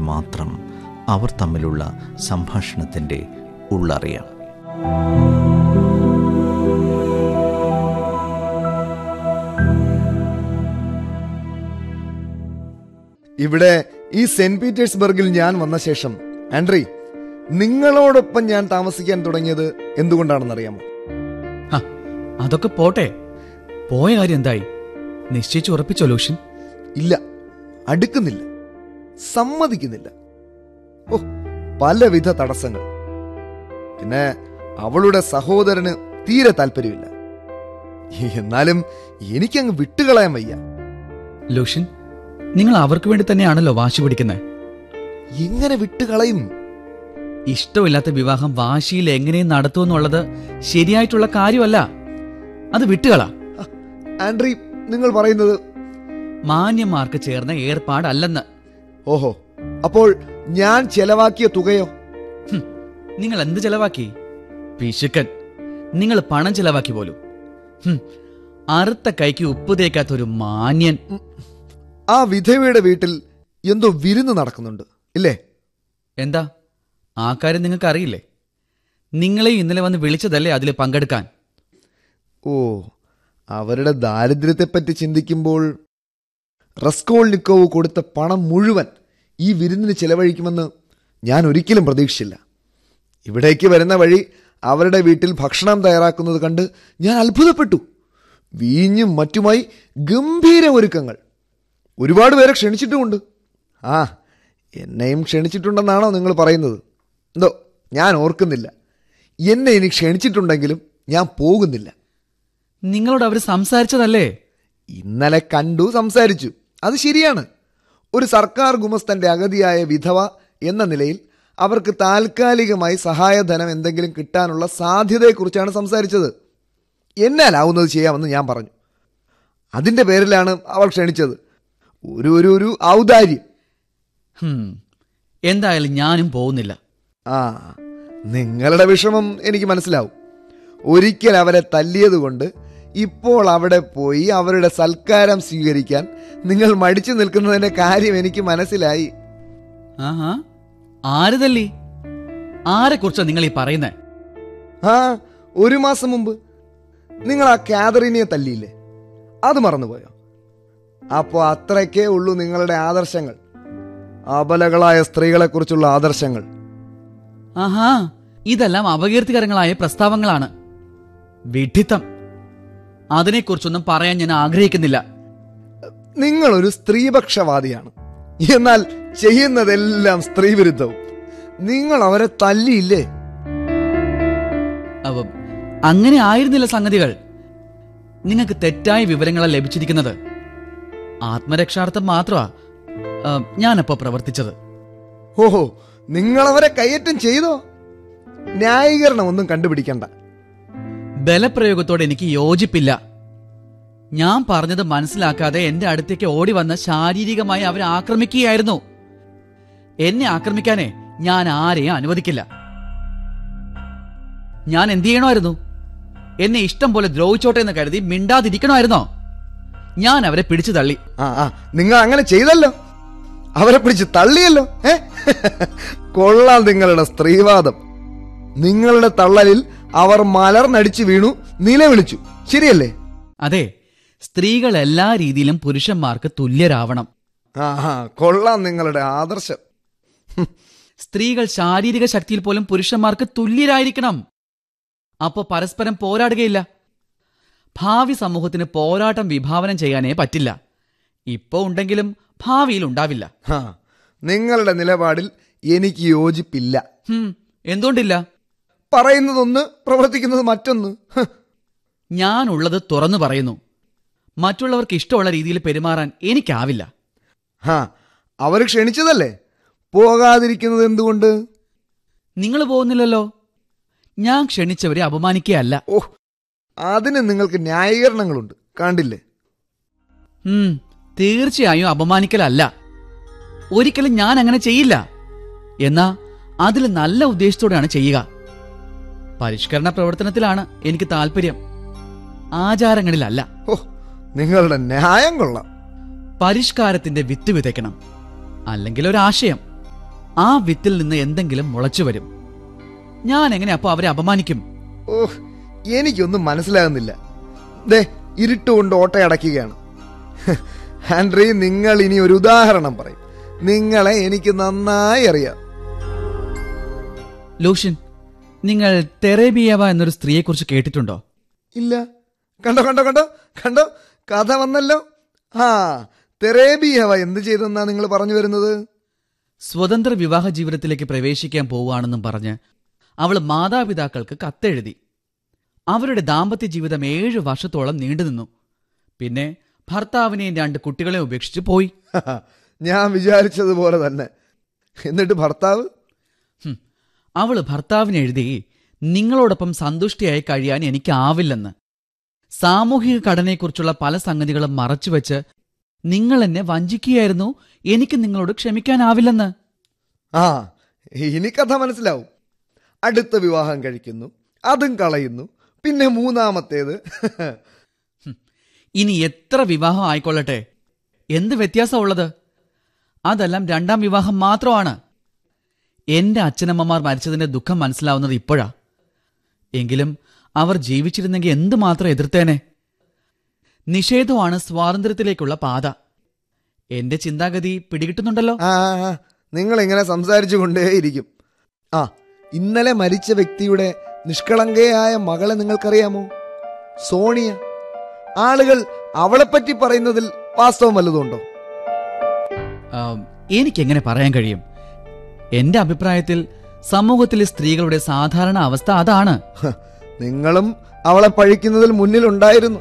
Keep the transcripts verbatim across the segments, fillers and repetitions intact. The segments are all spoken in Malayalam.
മാത്രം അവർ തമ്മിലുള്ള സംഭാഷണത്തിൻ്റെ ഉള്ളറിയാം. ഇവിടെ ഈ സെന്റ് പീറ്റേഴ്സ്ബർഗിൽ ഞാൻ വന്ന ശേഷം ആൻഡ്രി, നിങ്ങളോടൊപ്പം ഞാൻ താമസിക്കാൻ തുടങ്ങിയത് എന്തുകൊണ്ടാണെന്നറിയാമോ? അതൊക്കെ പോട്ടെ, പോയ കാര്യം എന്തായി? നിശ്ചയിച്ചു ഉറപ്പിച്ചോ ലൂഷ്യൻ? ഇല്ല, അടുക്കുന്നില്ല, സമ്മതിക്കുന്നില്ല. ഓ, പലവിധ തടസ്സങ്ങൾ. പിന്നെ അവളുടെ സഹോദരന് തീരെ താല്പര്യമില്ല. എന്നാലും എനിക്കങ്ങ് വിട്ടുകളയാൻ വയ്യ. ലൂഷ്യൻ, നിങ്ങൾ അവർക്ക് വേണ്ടി തന്നെയാണല്ലോ വാശി പിടിക്കുന്നത്. എങ്ങനെ വിട്ടുകളയും? ഇഷ്ടമില്ലാത്ത വിവാഹം വാശിയിൽ എങ്ങനെയും നടത്തുമെന്നുള്ളത് ശരിയായിട്ടുള്ള കാര്യമല്ല. അത് വിട്ടുകളാ. ആൻഡ്രി, നിങ്ങൾ പറയുന്നത് മാന്യന്മാർക്ക് ചേർന്ന ഏർപ്പാടല്ലെന്ന്. ഓഹോ, അപ്പോൾ ഞാൻ ചെലവാക്കിയ തുകയോ? നിങ്ങൾ എന്ത് ചെലവാക്കി? പിശുക്കൻ, നിങ്ങൾ പണം ചെലവാക്കി പോലും. അറുത്ത കൈക്ക് ഉപ്പ് തേക്കാത്തൊരു മാന്യൻ. ആ വിധവയുടെ വീട്ടിൽ എന്തോ വിരുന്ന് നടക്കുന്നുണ്ട് ഇല്ലേ? എന്താ, ആ കാര്യം നിങ്ങൾക്ക് അറിയില്ലേ? നിങ്ങളെ ഇന്നലെ വന്ന് വിളിച്ചതല്ലേ അതിൽ പങ്കെടുക്കാൻ? ഓ, അവരുടെ ദാരിദ്ര്യത്തെപ്പറ്റി ചിന്തിക്കുമ്പോൾ റസ്കോൾനിക്കോവ് കൊടുത്ത പണം മുഴുവൻ ഈ വിരുന്നിന് ചെലവഴിക്കുമെന്ന് ഞാൻ ഒരിക്കലും പ്രതീക്ഷിച്ചില്ല. ഇവിടേക്ക് വരുന്ന വഴി അവരുടെ വീട്ടിൽ ഭക്ഷണം തയ്യാറാക്കുന്നത് കണ്ട് ഞാൻ അത്ഭുതപ്പെട്ടു. വീഞ്ഞും മറ്റുമായി ഗംഭീര ഒരുക്കങ്ങൾ. ഒരുപാട് പേരെ ക്ഷണിച്ചിട്ടുമുണ്ട്. ആ, എന്നെയും ക്ഷണിച്ചിട്ടുണ്ടെന്നാണോ നിങ്ങൾ പറയുന്നത്? എന്തോ ഞാൻ ഓർക്കുന്നില്ല. എന്നെ ഇനി ക്ഷണിച്ചിട്ടുണ്ടെങ്കിലും ഞാൻ പോകുന്നില്ല. നിങ്ങളോട് അവർ സംസാരിച്ചതല്ലേ? ഇന്നലെ കണ്ടു, സംസാരിച്ചു. അത് ശരിയാണ്. ഒരു സർക്കാർ ഗുമസ്തന്റെ അഗതിയായ വിധവ എന്ന നിലയിൽ അവർക്ക് താൽക്കാലികമായി സഹായധനം എന്തെങ്കിലും കിട്ടാനുള്ള സാധ്യതയെക്കുറിച്ചാണ് സംസാരിച്ചത്. എന്നാലാവുന്നത് ചെയ്യാമെന്ന് ഞാൻ പറഞ്ഞു. അതിൻ്റെ പേരിലാണ് അവൾ ക്ഷണിച്ചത്. ഒരു ഒരു ഒരു ഔദാര്യം. എന്തായാലും ഞാനും പോകുന്നില്ല. ആ, നിങ്ങളുടെ വിഷമം എനിക്ക് മനസ്സിലാവും. ഒരിക്കൽ അവരെ തല്ലിയതുകൊണ്ട് ഇപ്പോൾ അവിടെ പോയി അവരുടെ സൽക്കാരം സ്വീകരിക്കാൻ നിങ്ങൾ മടിച്ചു നിൽക്കുന്നതിന്റെ കാര്യം എനിക്ക് മനസ്സിലായി. ആഹാ, ആര് തല്ലി? ആരെ കുറിച്ചാ നിങ്ങൾ ഈ പറയുന്നേ? ആ, ഒരു മാസം മുമ്പ് നിങ്ങൾ ആ കാതറിനെ തല്ലിയില്ലേ? അത് മറന്നുപോയോ? അപ്പോ അത്രയ്ക്കേ ഉള്ളൂ നിങ്ങളുടെ ആദർശങ്ങൾ, അബലകളായ സ്ത്രീകളെ കുറിച്ചുള്ള ആദർശങ്ങൾ. ആഹാ, ഇതെല്ലാം അപകീർത്തികരങ്ങളായ പ്രസ്താവങ്ങളാണ്. വിഡ്ഢിത്തം. അതിനെക്കുറിച്ചൊന്നും പറയാൻ ഞാൻ ആഗ്രഹിക്കുന്നില്ല. നിങ്ങളൊരു സ്ത്രീപക്ഷവാദിയാണ്, എന്നാൽ ചെയ്യുന്നതെല്ലാം സ്ത്രീവിരുദ്ധവും. നിങ്ങൾ അവരെ തല്ലിയില്ലേ? അങ്ങനെ ആയിരുന്നില്ല സംഗതികൾ. നിങ്ങൾക്ക് തെറ്റായ വിവരങ്ങളാണ് ലഭിച്ചിരിക്കുന്നത്. ആത്മരക്ഷാർത്ഥം മാത്രമാ ഞാനപ്പോ പ്രവർത്തിച്ചത്. ഓഹോ, നിങ്ങളവരെ കയ്യേറ്റം ചെയ്തോ? ന്യായീകരണം ഒന്നും കണ്ടുപിടിക്കണ്ട. ബലപ്രയോഗത്തോടെ എനിക്ക് യോജിപ്പില്ല. ഞാൻ പറഞ്ഞത് മനസ്സിലാക്കാതെ എന്റെ അടുത്തേക്ക് ഓടി വന്ന് ശാരീരികമായി അവരെ ആക്രമിക്കുകയായിരുന്നു. എന്നെ ആക്രമിക്കാനേ ഞാൻ ആരെയും അനുവദിക്കില്ല. ഞാൻ എന്ത് ചെയ്യണമായിരുന്നു? എന്നെ ഇഷ്ടം പോലെ ദ്രോഹിച്ചോട്ടെ എന്ന് കരുതി മിണ്ടാതിരിക്കണമായിരുന്നോ? ഞാൻ അവരെ പിടിച്ചു തള്ളി. ആ ആ നിങ്ങൾ അങ്ങനെ ചെയ്തല്ലോ, അവരെ പിടിച്ച് തള്ളിയല്ലോ. ഏ കൊള്ളാം നിങ്ങളുടെ സ്ത്രീവാദം. നിങ്ങളുടെ തള്ളലിൽ അവർ മലർന്നടിച്ചു വീണു, നിലവിളിച്ചു, ശരിയല്ലേ? അതെ, സ്ത്രീകൾ എല്ലാ രീതിയിലും പുരുഷന്മാർക്ക് തുല്യരാവണം. ആ കൊള്ളാം നിങ്ങളുടെ ആദർശം. സ്ത്രീകൾ ശാരീരിക ശക്തിയിൽ പോലും പുരുഷന്മാർക്ക് തുല്യരായിരിക്കണം. അപ്പോ പരസ്പരം പോരാടുകയില്ല. ഭാവി സമൂഹത്തിന് പോരാട്ടം വിഭാവനം ചെയ്യാനേ പറ്റില്ല. ഇപ്പോ ഉണ്ടെങ്കിലും ഭാവിയിൽ ഉണ്ടാവില്ല. നിങ്ങളുടെ നിലപാടിൽ എനിക്ക് യോജിപ്പില്ല. എന്തുകൊണ്ടില്ല? പറയുന്നതൊന്ന്, പ്രവർത്തിക്കുന്നത് മറ്റൊന്ന്. ഞാൻ ഉള്ളത് തുറന്നു പറയുന്നു. മറ്റുള്ളവർക്ക് ഇഷ്ടമുള്ള രീതിയിൽ പെരുമാറാൻ എനിക്കാവില്ല. ഹാ, അവർ ക്ഷണിച്ചതല്ലേ, പോകാതിരിക്കുന്നത് എന്തുകൊണ്ട്? നിങ്ങൾ പോകുന്നില്ലല്ലോ. ഞാൻ ക്ഷണിച്ചവരെ അപമാനിക്കുകയല്ല. ഓ, അതിന് നിങ്ങൾക്ക് ന്യായീകരണങ്ങളുണ്ട്, കണ്ടില്ലേ? ഉം തീർച്ചയായും അപമാനിക്കലല്ല. ഒരിക്കലും ഞാൻ അങ്ങനെ ചെയ്യില്ല. എന്നാ അതിൽ നല്ല ഉദ്ദേശത്തോടെയാണ് ചെയ്യുക. പരിഷ്കരണ പ്രവർത്തനത്തിലാണ് എനിക്ക് താല്പര്യം, ആചാരങ്ങളിലല്ല. ഓ, നിങ്ങളുടെ ന്യായം കൊള്ളാം. പരിഷ്കാരത്തിന്റെ വിത്ത് വിതയ്ക്കണം, അല്ലെങ്കിൽ ഒരാശയം. ആ വിത്തിൽ നിന്ന് എന്തെങ്കിലും മുളച്ചു വരും. ഞാൻ എങ്ങനെ അപ്പൊ അവരെ അപമാനിക്കും? ഓഹ്, എനിക്കൊന്നും മനസ്സിലാകുന്നില്ല. ദേ, ഇരുട്ടുകൊണ്ട് ഓട്ടയടക്കുകയാണ്. ആൻഡ്രി, നിങ്ങൾ ഇനി ഒരു ഉദാഹരണം പറയും. നിങ്ങളെ എനിക്ക് നന്നായി അറിയാം. ലൂഷ്യൻ, നിങ്ങൾ തെരേബിയവ എന്നൊരു സ്ത്രീയെക്കുറിച്ച് കേട്ടിട്ടുണ്ടോ? ഇല്ല. കണ്ടോ കണ്ടോ കണ്ടോ കണ്ടോ കഥ വന്നല്ലോ. ആ, തെരേബിയവ എന്ത് ചെയ്തെന്നാ നിങ്ങൾ പറഞ്ഞു വരുന്നത്? സ്വതന്ത്ര വിവാഹ ജീവിതത്തിലേക്ക് പ്രവേശിക്കാൻ പോവുകയാണെന്നും പറഞ്ഞ് അവൾ മാതാപിതാക്കൾക്ക് കത്തെഴുതി. അവരുടെ ദാമ്പത്യ ജീവിതം ഏഴു വർഷത്തോളം നീണ്ടുനിന്നു. പിന്നെ ഭർത്താവിനെയും രണ്ട് കുട്ടികളെ ഉപേക്ഷിച്ച് പോയി. ഞാൻ വിചാരിച്ചതുപോലെ തന്നെ. എന്നിട്ട് ഭർത്താവ്? അവള് ഭർത്താവിന് എഴുതി, നിങ്ങളോടൊപ്പം സന്തുഷ്ടിയായി കഴിയാൻ എനിക്കാവില്ലെന്ന്. സാമൂഹിക ഘടനയെക്കുറിച്ചുള്ള പല സംഗതികളും മറച്ചുവെച്ച് നിങ്ങൾ എന്നെ വഞ്ചിക്കുകയായിരുന്നു, എനിക്ക് നിങ്ങളോട് ക്ഷമിക്കാനാവില്ലെന്ന്. ആ, ഇനി കഥ മനസ്സിലാവും. അടുത്ത വിവാഹം കഴിക്കുന്നു, അതും കളയുന്നു, പിന്നെ മൂന്നാമത്തേത്. ഇനി എത്ര വിവാഹം ആയിക്കൊള്ളട്ടെ, എന്ത് വ്യത്യാസമുള്ളത്? അതെല്ലാം രണ്ടാം വിവാഹം മാത്രമാണ്. എന്റെ അച്ഛനമ്മമാർ മരിച്ചതിന്റെ ദുഃഖം മനസ്സിലാവുന്നത് ഇപ്പോഴാ. എങ്കിലും അവർ ജീവിച്ചിരുന്നെങ്കിൽ എന്തുമാത്രം എതിർത്തേനെ. നിഷേധമാണ് സ്വാതന്ത്ര്യത്തിലേക്കുള്ള പാത. എന്റെ ചിന്താഗതി പിടികിട്ടുന്നുണ്ടല്ലോ. ആ, നിങ്ങൾ ഇങ്ങനെ സംസാരിച്ചു കൊണ്ടേയിരിക്കും. ആ, ഇന്നലെ മരിച്ച വ്യക്തിയുടെ നിഷ്കളങ്കയായ മകളെ നിങ്ങൾക്കറിയാമോ? സോണിയ. ആളുകൾ അവളെപ്പറ്റി പറയുന്നതിൽ വാസ്തവം വല്ലതുണ്ടോ? എനിക്കെങ്ങനെ പറയാൻ കഴിയും? എന്റെ അഭിപ്രായത്തിൽ സമൂഹത്തിലെ സ്ത്രീകളുടെ സാധാരണ അവസ്ഥ അതാണ്. നിങ്ങളും അവളെ പഴിക്കുന്നതിൽ മുന്നിലുണ്ടായിരുന്നു.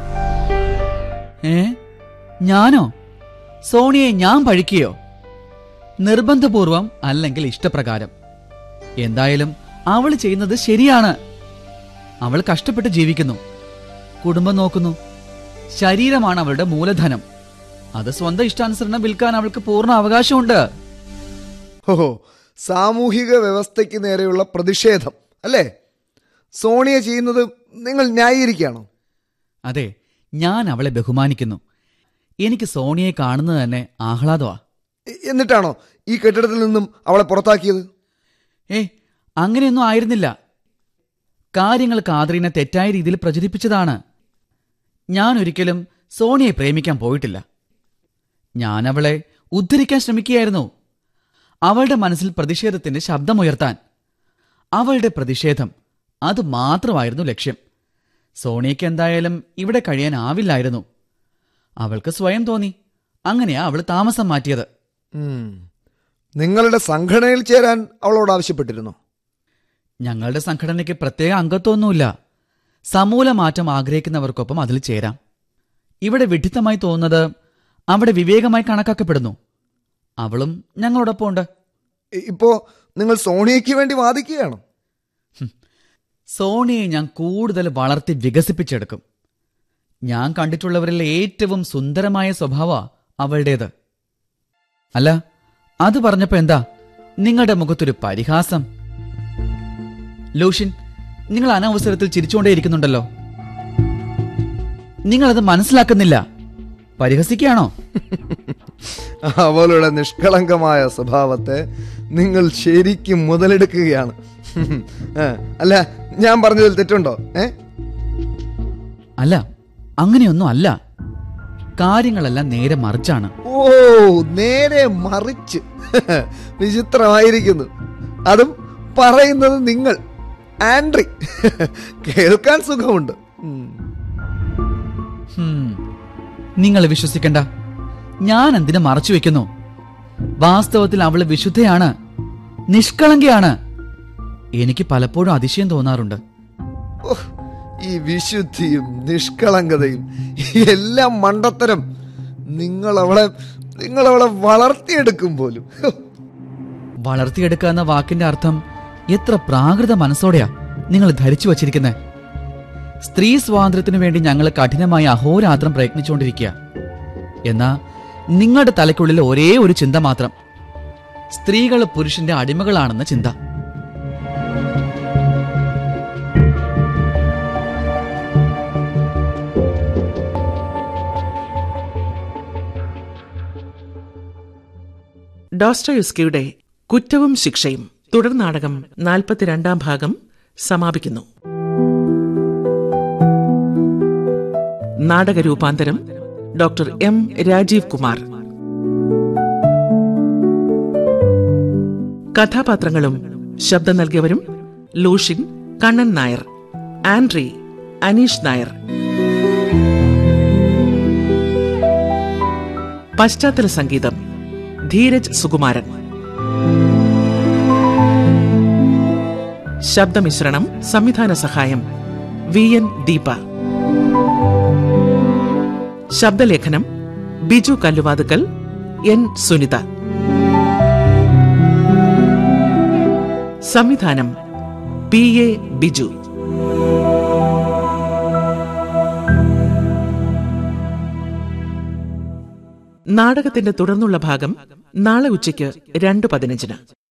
ഏ, ഞാനോ? സോണിയെ ഞാൻ പഴിക്കുകയോ? നിർബന്ധപൂർവം അല്ലെങ്കിൽ ഇഷ്ടപ്രകാരം. എന്തായാലും അവൾ ചെയ്യുന്നത് ശരിയാണ്. അവൾ കഷ്ടപ്പെട്ട് ജീവിക്കുന്നു, കുടുംബം നോക്കുന്നു. ശരീരമാണ് അവളുടെ മൂലധനം. അത് സ്വന്തം ഇഷ്ടാനുസരണം വിൽക്കാൻ അവൾക്ക് പൂർണ്ണ അവകാശമുണ്ട്. ഓഹോ, സാമൂഹിക വ്യവസ്ഥയ്ക്ക് നേരെയുള്ള പ്രതിഷേധം അല്ലേ? സോണിയ ചെയ്യുന്നത് നിങ്ങൾ ന്യായീകരിക്കുകയാണോ? അതെ, ഞാൻ അവളെ ബഹുമാനിക്കുന്നു. എനിക്ക് സോണിയെ കാണുന്നത് തന്നെ ആഹ്ലാദമാ. എന്നിട്ടാണോ ഈ കെട്ടിടത്തിൽ നിന്നും അവളെ പുറത്താക്കിയത്? ഏ, അങ്ങനെയൊന്നും ആയിരുന്നില്ല. കാര്യങ്ങൾ കാതറീനെ തെറ്റായ രീതിയിൽ പ്രചരിപ്പിച്ചതാണ്. ഞാൻ ഒരിക്കലും സോണിയെ പ്രേമിക്കാൻ പോയിട്ടില്ല. ഞാൻ അവളെ ഉദ്ധരിക്കാൻ ശ്രമിക്കുകയായിരുന്നു, അവളുടെ മനസ്സിൽ പ്രതിഷേധത്തിന്റെ ശബ്ദമുയർത്താൻ. അവളുടെ പ്രതിഷേധം, അത് മാത്രമായിരുന്നു ലക്ഷ്യം. സോണിയയ്ക്ക് എന്തായാലും ഇവിടെ കഴിയാനാവില്ലായിരുന്നു. അവൾക്ക് സ്വയം തോന്നി. അങ്ങനെയാ അവൾ താമസം മാറ്റിയത്. നിങ്ങളുടെ സംഘടനയിൽ ചേരാൻ അവളോട് ആവശ്യപ്പെട്ടിരുന്നു? ഞങ്ങളുടെ സംഘടനയ്ക്ക് പ്രത്യേക അംഗത്വമൊന്നുമില്ല. സമൂല മാറ്റം ആഗ്രഹിക്കുന്നവർക്കൊപ്പം അതിൽ ചേരാം. ഇവിടെ വിഡ്ഢിത്തമായി തോന്നുന്നത് അവിടെ വിവേകമായി കണക്കാക്കപ്പെടുന്നു. അവളും ഞങ്ങളോടൊപ്പം ഉണ്ട്. ഇപ്പോ നിങ്ങൾ സോണിയയ്ക്ക് വേണ്ടി വാദിക്കുകയാണോ? സോണിയെ ഞാൻ കൂടുതൽ വളർത്തി വികസിപ്പിച്ചെടുക്കും. ഞാൻ കണ്ടിട്ടുള്ളവരിൽ ഏറ്റവും സുന്ദരമായ സ്വഭാവ അവളുടേത്. അല്ല, അത് പറഞ്ഞപ്പോ എന്താ നിങ്ങളുടെ മുഖത്തൊരു പരിഹാസം? ലൂഷ്യൻ, നിങ്ങൾ അനവസരത്തിൽ ചിരിച്ചുകൊണ്ടേയിരിക്കുന്നുണ്ടല്ലോ. നിങ്ങളത് മനസ്സിലാക്കുന്നില്ല. പരിഹസിക്കുകയാണോ? അവളുടെ നിഷ്കളങ്കമായ സ്വഭാവത്തെ നിങ്ങൾ ശരിക്കും മുതലെടുക്കുകയാണ്. അല്ല, ഞാൻ പറഞ്ഞതിൽ തെറ്റുണ്ടോ? ഏ അല്ല, അങ്ങനെയൊന്നും അല്ല. കാര്യങ്ങളെല്ലാം നേരെ മറിച്ചാണ്. ഓ, നേരെ മറിച്ച്. വിചിത്രമായിരിക്കുന്നു. അതും പറയുന്നത് നിങ്ങൾ, ആൻഡ്രി. കേൾക്കാൻ സുഖമുണ്ട്. നിങ്ങൾ വിശ്വസിക്കണ്ട. ഞാൻ എന്തിനു മറച്ചു വെക്കുന്നു? വാസ്തവത്തിൽ അവള് വിശുദ്ധയാണ്, നിഷ്കളങ്കയാണ്. എനിക്ക് പലപ്പോഴും അതിശയം തോന്നാറുണ്ട്. ഈ വിശുദ്ധിയും നിഷ്കളങ്കതയും എല്ലാം മണ്ടത്തരം. നിങ്ങൾ അവളെ നിങ്ങൾ അവളെ വളർത്തിയെടുക്കും പോലും. വളർത്തിയെടുക്കുക എന്ന വാക്കിന്റെ അർത്ഥം എത്ര പ്രാകൃത മനസ്സോടെയാ നിങ്ങൾ ധരിച്ചു വച്ചിരിക്കുന്നത്. സ്ത്രീ സ്വാതന്ത്ര്യത്തിനു വേണ്ടി ഞങ്ങൾ കഠിനമായി അഹോരാത്രം പ്രയത്നിച്ചുകൊണ്ടിരിക്കുക. എന്നാ നിങ്ങളുടെ തലയ്ക്കുള്ളിൽ ഒരേ ഒരു ചിന്ത മാത്രം: സ്ത്രീകൾ പുരുഷന്റെ അടിമകളാണെന്ന ചിന്ത. ഡോസ്റ്റോയുസ്കിയുടെ കുറ്റവും ശിക്ഷയും തുടർ നാടകം നാൽപ്പത്തിരണ്ടാം ഭാഗം സമാപിക്കുന്നു. നാടകരൂപാന്തരം ഡോക്ടർ എം രാജീവ് കുമാർ. കഥാപാത്രങ്ങളും ശബ്ദം നൽകിയവരും: ലൂഷിൻ കണ്ണൻ നായർ, ആൻഡ്രി അനീഷ് നായർ. പശ്ചാത്തല സംഗീതം ധീരജ് സുകുമാരൻ. ശബ്ദമിശ്രണം സംവിധാന സഹായം V N Deepa. ശബ്ദലേഖനം Biju Kalluvathukkal, N Sunitha. സംവിധാനം പി എ ബിജു. നാടകത്തിന്റെ തുടർന്നുള്ള ഭാഗം നാളെ ഉച്ചയ്ക്ക് രണ്ട് പതിനഞ്ചിന്.